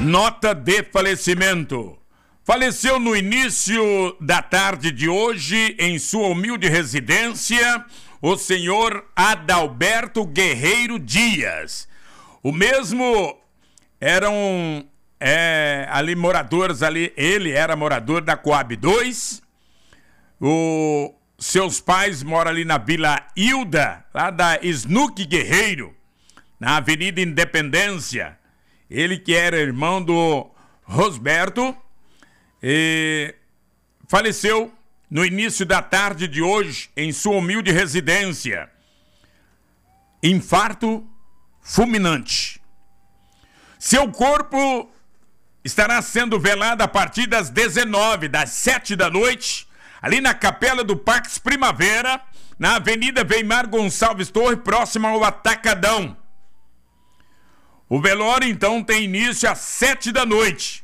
Nota de falecimento. Faleceu no início da tarde de hoje, em sua humilde residência, o senhor Adalberto Guerreiro Dias. O mesmo eram ali moradores ali, ele era morador da Coab 2. Seus pais moram ali na Vila Hilda, lá da Snook Guerreiro, na Avenida Independência. Ele que era irmão do Rosberto, faleceu no início da tarde de hoje em sua humilde residência. Infarto fulminante. Seu corpo estará sendo velado a partir das 19, das 7 da noite, ali na Capela do Pax Primavera, na Avenida Weimar Gonçalves Torre, próximo ao Atacadão. O velório, então, tem início às 7 da noite.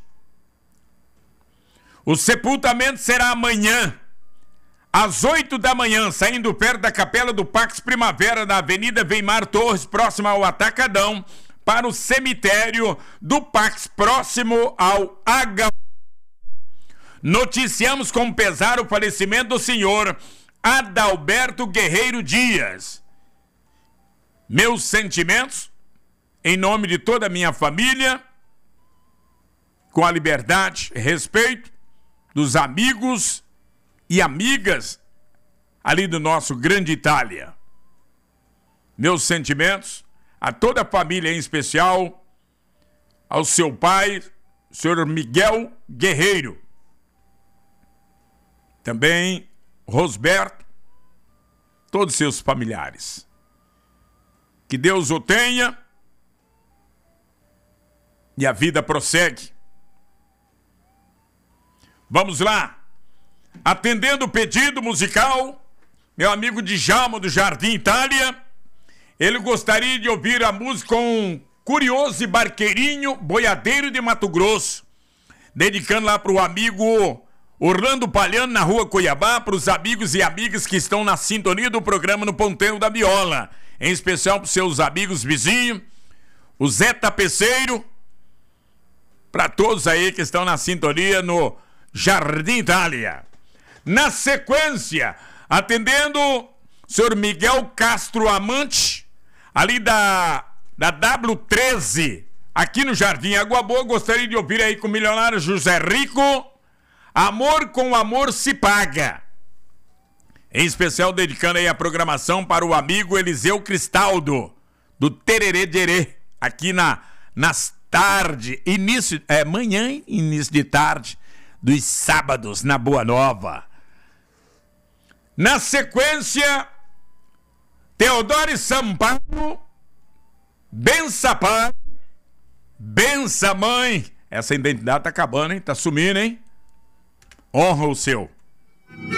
O sepultamento será amanhã, às 8 da manhã, saindo perto da Capela do Pax Primavera, na Avenida Weimar Torres, próximo ao Atacadão, para o cemitério do Pax, próximo ao H. Noticiamos com pesar o falecimento do senhor Adalberto Guerreiro Dias. Meus sentimentos, em nome de toda a minha família, com a liberdade e respeito dos amigos e amigas ali do nosso grande Itália. Meus sentimentos a toda a família, em especial ao seu pai, o senhor Miguel Guerreiro. Também Rosberto, todos seus familiares. Que Deus o tenha e a vida prossegue. Vamos lá. Atendendo o pedido musical, meu amigo Djalma do Jardim Itália, ele gostaria de ouvir a música com Curioso e Barqueirinho, boiadeiro de Mato Grosso, dedicando lá para o amigo Orlando Palhano, na Rua Cuiabá, para os amigos e amigas que estão na sintonia do programa no Ponteiro da Viola, em especial para os seus amigos vizinhos, o Zé Tapeceiro, para todos aí que estão na sintonia no Jardim Itália. Na sequência, atendendo o senhor Miguel Castro Amante, ali da W13, aqui no Jardim Água Boa, gostaria de ouvir aí com o milionário José Rico, Amor com Amor se Paga. Em especial dedicando aí a programação para o amigo Eliseu Cristaldo, do Tererê Derê, aqui nas tardes, manhã e início de tarde, dos sábados, na Boa Nova. Na sequência, Teodoro Sampaio, Bença Pai, Bença Mãe. Essa identidade tá acabando, hein? Tá sumindo, hein? Honra o seu.